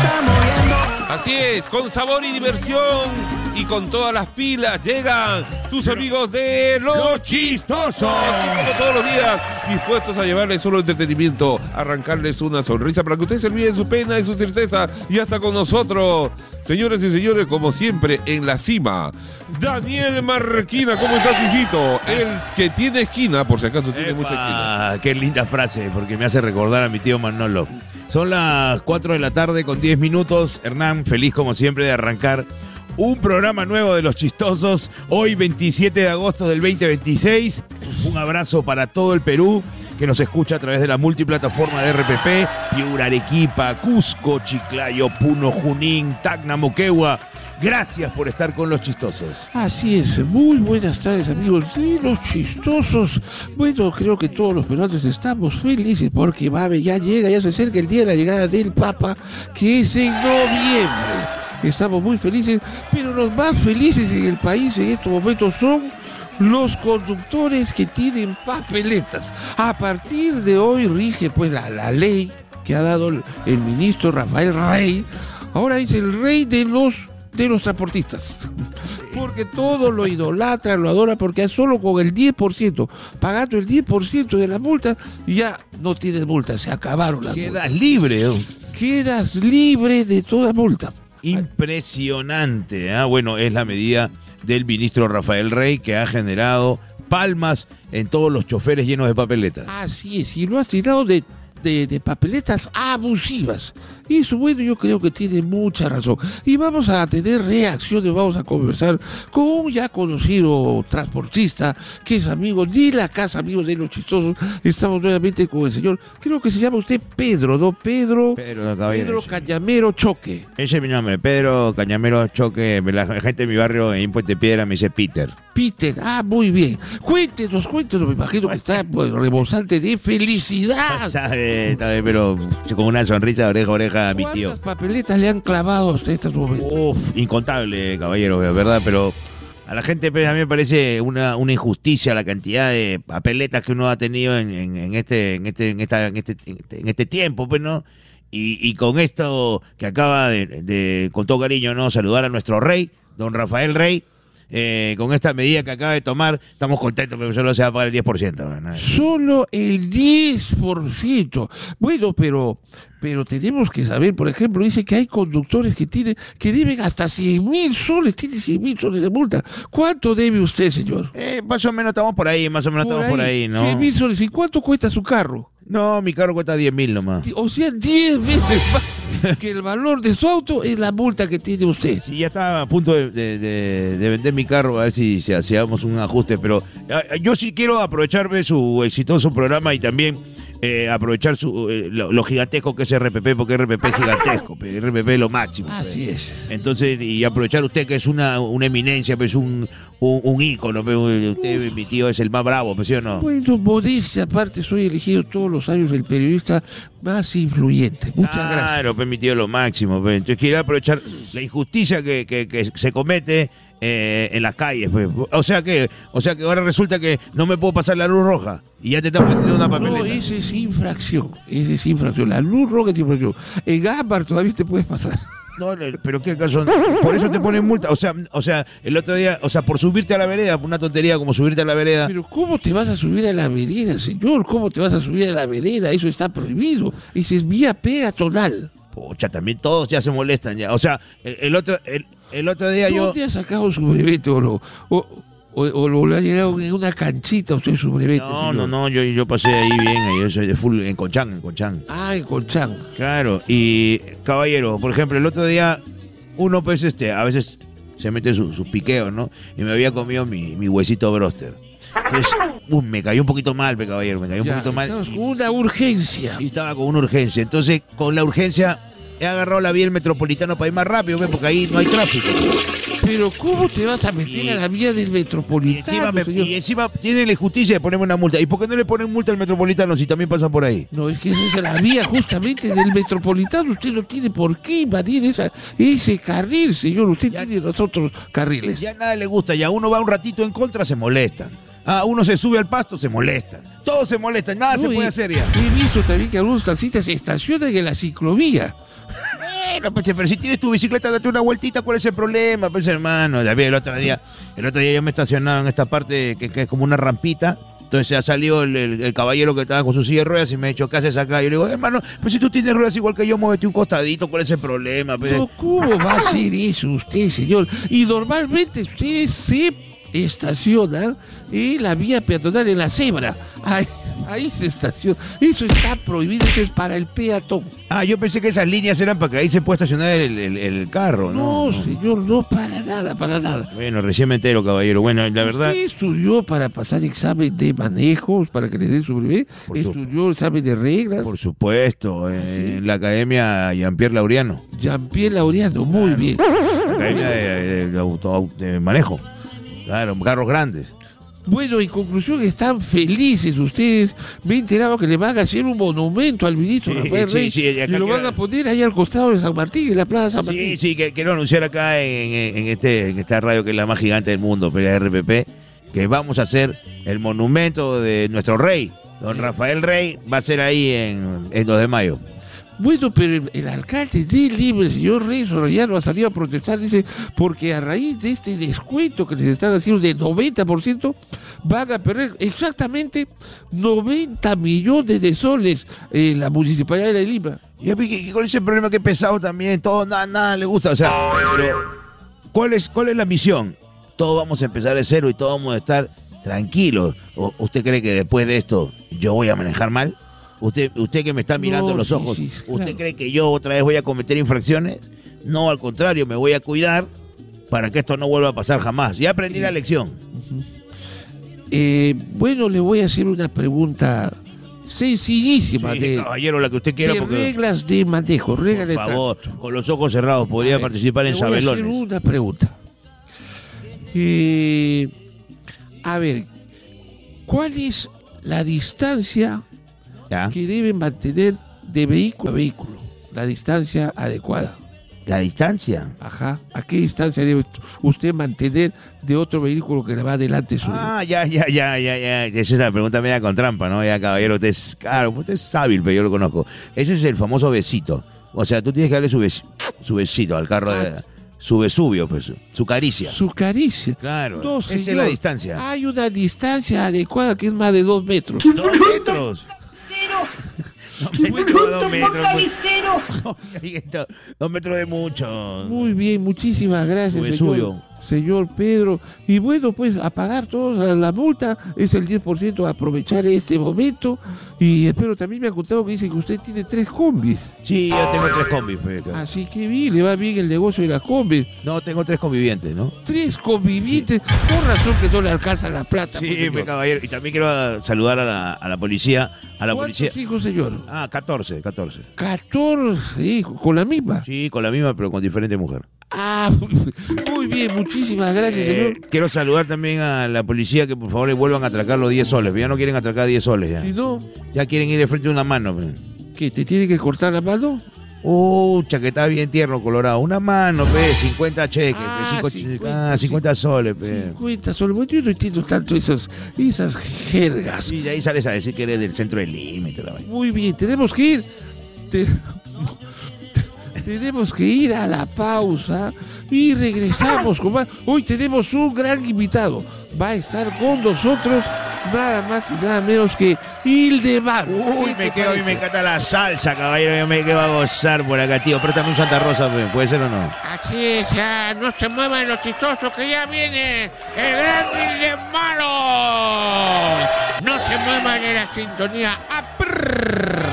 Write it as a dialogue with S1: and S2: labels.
S1: Así es, con sabor y diversión y con todas las pilas llegan tus amigos de Los Chistosos. Como todos los días, dispuestos a llevarles solo entretenimiento, arrancarles una sonrisa para que ustedes se olviden su pena y su tristeza. Y hasta con nosotros, señores y señores, como siempre, en la cima, Daniel Marquina. ¿Cómo estás, hijito? El que tiene esquina, por si acaso tiene mucha esquina.
S2: Qué linda frase, porque me hace recordar a mi tío Manolo. Son las 4 de la tarde con 10 minutos. Hernán, feliz como siempre de arrancar un programa nuevo de Los Chistosos. Hoy, 27 de agosto del 2026. Un abrazo para todo el Perú que nos escucha a través de la multiplataforma de RPP. Piura, Arequipa, Cusco, Chiclayo, Puno, Junín, Tacna, Moquegua. Gracias por estar con Los Chistosos.
S3: Así es, muy buenas tardes, amigos de Los Chistosos. Bueno, creo que todos los peruanos estamos felices porque ya se acerca el día de la llegada del Papa, que es en noviembre. Estamos muy felices, pero los más felices en el país en estos momentos son los conductores que tienen papeletas. A partir de hoy rige pues la ley que ha dado el ministro Rafael Rey. Ahora es el rey de los transportistas, porque todos lo idolatran, lo adoran, porque solo con el 10%, pagando el 10% de la multa, ya no tienes multa, se acabaron las multas.
S2: Quedas libre, ¿no?
S3: Quedas libre de toda multa.
S2: Impresionante, ¿eh? Bueno, es la medida del ministro Rafael Rey que ha generado palmas en todos los choferes llenos de papeletas.
S3: Así es, y lo has tirado de papeletas abusivas. Y eso, bueno, yo creo que tiene mucha razón. Y vamos a tener reacciones, vamos a conversar con un ya conocido transportista, que es amigo de la casa, amigo de Los Chistosos. Estamos nuevamente con el señor, creo que se llama usted Pedro, ¿no? Pedro Cañamero Choque.
S2: Ese es mi nombre, Pedro Cañamero Choque. La gente de mi barrio en Puente Piedra me dice Peter.
S3: Peter, muy bien. Cuéntenos, me imagino que está pues, rebosante de felicidad.
S2: Sabe, pero con una sonrisa de oreja a oreja a mi tío.
S3: ¿Cuántas papeletas le han clavado a usted estos momentos?
S2: Incontable, caballero, ¿verdad? Pero a la gente pues, a mí me parece una injusticia la cantidad de papeletas que uno ha tenido en este tiempo, pues, ¿no? Y con esto que acaba de con todo cariño, ¿no? Saludar a nuestro rey, don Rafael Rey. Con esta medida que acaba de tomar, estamos contentos, pero solo se va a pagar el 10%. ¿No?
S3: Solo el 10%. Bueno, pero tenemos que saber, por ejemplo, dice que hay conductores que deben hasta 100.000 soles, tiene 100.000 soles de multa. ¿Cuánto debe usted, señor?
S2: Más o menos estamos por ahí, ¿no?
S3: 100.000 soles. ¿Y cuánto cuesta su carro?
S2: No, mi carro cuesta 10.000 nomás.
S3: O sea, 10 veces más que el valor de su auto es la multa que tiene usted.
S2: Sí, ya estaba a punto de vender mi carro, a ver si hacíamos un ajuste, pero yo sí quiero aprovechar su exitoso programa y también aprovechar lo gigantesco que es RPP, porque RPP es gigantesco, RPP es lo máximo.
S3: Así es.
S2: Entonces, y aprovechar usted que es una eminencia, pues un ícono, usted, mi tío, es el más bravo, ¿sí o no?
S3: Bueno, modestia aparte, soy elegido todos los años el periodista más influyente. Muchas gracias.
S2: Claro, pues mi tío es lo máximo, pues. Entonces quiero aprovechar la injusticia que se comete en las calles, pues. O sea que ahora resulta que no me puedo pasar la luz roja y ya te están poniendo una papeleta.
S3: No, esa es infracción. La luz roja es infracción. En ámbar todavía te puedes pasar.
S2: No, pero qué acaso, por eso te ponen multa. O sea, el otro día, por subirte a la vereda, una tontería como subirte a la vereda.
S3: Pero ¿cómo te vas a subir a la vereda, señor? ¿Cómo te vas a subir a la vereda? Eso está prohibido. Esa es vía peatonal.
S2: Pocha, también todos ya se molestan ya. O sea, el otro día yo...
S3: ¿Dónde ha sacado su brevete o lo ha llegado en una canchita usted su brevete?
S2: No, yo pasé ahí bien, yo soy de full en Conchán.
S3: Ah, en Conchán.
S2: Claro, y caballero, por ejemplo, el otro día uno pues a veces se mete sus piqueos, ¿no? Y me había comido mi huesito broster. Entonces, me cayó un poquito mal, caballero, un poquito mal.
S3: Estabas con una urgencia.
S2: Y estaba con una urgencia. Entonces, con la urgencia, he agarrado la vía del Metropolitano para ir más rápido, porque ahí no hay tráfico.
S3: Pero ¿cómo te vas a meter a la vía del Metropolitano?
S2: Y encima tiene la injusticia de ponerme una multa. ¿Y por qué no le ponen multa al Metropolitano si también pasa por ahí?
S3: No, es que esa es la vía justamente del Metropolitano. Usted no tiene por qué invadir ese carril, señor. Usted tiene los otros carriles.
S2: Ya nada le gusta. Ya uno va un ratito en contra, se molestan. Uno se sube al pasto, se molestan. Todos se molestan, nada se puede hacer ya.
S3: He visto también que algunos taxistas se estacionan en la ciclovía.
S2: bueno, pues, pero si tienes tu bicicleta, date una vueltita, ¿cuál es el problema? Pues, hermano, ya vi el otro día yo me estacionaba en esta parte que es como una rampita. Entonces ha salido el caballero que estaba con su silla de ruedas y me ha dicho, ¿qué haces acá? Yo le digo, hermano, pues si tú tienes ruedas igual que yo, muévete un costadito, ¿cuál es el problema? Pues,
S3: No, ¿cómo va a hacer eso usted, señor? Y normalmente usted se estaciona en la vía peatonal, en la cebra. Ahí se estaciona. Eso está prohibido, eso es para el peatón.
S2: yo pensé que esas líneas eran para que ahí se pueda estacionar el carro, ¿no?
S3: No, señor, no, para nada, para nada.
S2: Bueno, recién me entero, caballero. Bueno, la verdad...
S3: ¿Usted estudió para pasar examen de manejos, para que le den su brevet? ¿Estudió examen de reglas?
S2: Por supuesto,
S3: ¿sí?
S2: en la Academia Jean-Pierre Laureano.
S3: Jean-Pierre Laureano, muy bien.
S2: La Academia de manejo. Claro, carros grandes.
S3: Bueno, en conclusión, están felices ustedes. Me he enterado que le van a hacer un monumento al ministro Rafael Rey.
S2: acá
S3: y lo van a poner ahí al costado de San Martín, en la plaza San Martín.
S2: Sí, quiero anunciar acá en esta radio que es la más gigante del mundo, pero es RPP, que vamos a hacer el monumento de nuestro rey, don Rafael Rey, va a ser ahí en 2 de mayo.
S3: Bueno, pero el alcalde de Lima, el señor Rey Soriano, ha salido a protestar, dice, porque a raíz de este descuento que les están haciendo de 90%, van a perder exactamente 90 millones de soles en la municipalidad de Lima.
S2: Y a mí que con ese problema que he pesado también, todo, nada le gusta, o sea, pero ¿cuál es la misión? Todos vamos a empezar de cero y todos vamos a estar tranquilos. ¿Usted cree que después de esto yo voy a manejar mal? ¿Usted que me está mirando en los ojos, ¿usted
S3: claro.
S2: cree que yo otra vez voy a cometer infracciones? No, al contrario, me voy a cuidar para que esto no vuelva a pasar jamás. Ya aprendí la lección.
S3: Bueno, le voy a hacer una pregunta sencillísima.
S2: Sí, caballero, la que usted quiera. Porque,
S3: reglas de manejo, reglas de
S2: por favor,
S3: tránsito.
S2: con los ojos cerrados, podría participar en
S3: Sabelones.
S2: Sabelones.
S3: Le voy a hacer una pregunta. A ver, ¿cuál es la distancia
S2: ¿Ya?
S3: que deben mantener de vehículo a vehículo? La distancia adecuada.
S2: ¿La distancia?
S3: Ajá. ¿A qué distancia debe usted mantener de otro vehículo que le va adelante suyo?
S2: Ya. Esa es la pregunta media con trampa, ¿no? Ya, caballero, usted es hábil, pero yo lo conozco. Ese es el famoso besito. O sea, tú tienes que darle su besito al carro su Vesubio, pues, su caricia.
S3: Su caricia.
S2: Claro,
S3: No,
S2: esa es
S3: señor.
S2: la distancia.
S3: Hay una distancia adecuada que es más de 2 metros.
S2: 2 metros.
S4: ¡Qué bruto,
S2: 2 metros.
S4: focalicero!
S2: 2 metros de mucho.
S3: Muy bien, muchísimas gracias, señor Pedro. Y bueno, pues a pagar toda la multa es el 10%, a aprovechar este momento. Y espero también me ha contado que dice que usted tiene 3 combis.
S2: Sí, yo tengo 3 combis.
S3: Así que bien, le va bien el negocio de las combis.
S2: No, tengo 3 convivientes, ¿no?
S3: 3 convivientes, por razón que no le alcanza la plata.
S2: Sí,
S3: pues, señor.
S2: caballero. Y también quiero saludar a la policía.
S3: ¿Cuántos hijos, señor?
S2: 14.
S3: 14 hijos, con la misma.
S2: Sí, con la misma, pero con diferente mujer.
S3: Muy bien, muchísimas gracias, señor.
S2: Quiero saludar también a la policía que por favor le vuelvan a atracar los 10 soles. Ya no quieren atracar 10 soles ya.
S3: Si no,
S2: Ya quieren ir de frente a una mano.
S3: ¿qué? ¿Te tiene que cortar la mano?
S2: Que está bien tierno, colorado. Una mano, 50 cheques, 50 soles,
S3: 50 soles. Bueno, yo no entiendo tanto esas jergas.
S2: Y de ahí sales a decir que eres del centro del límite.
S3: Muy bien, tenemos que ir. Tenemos que ir a la pausa y regresamos con más. Hoy tenemos un gran invitado. Va a estar con nosotros nada más y nada menos que Ildemar.
S2: Me encanta la salsa, caballero. Yo me quedo a gozar por acá, tío. Préstame un Santa Rosa, ¿puede ser o no?
S3: Así es, ya no se muevan los chistosos que ya viene el gran Ildemar. No se muevan de la sintonía.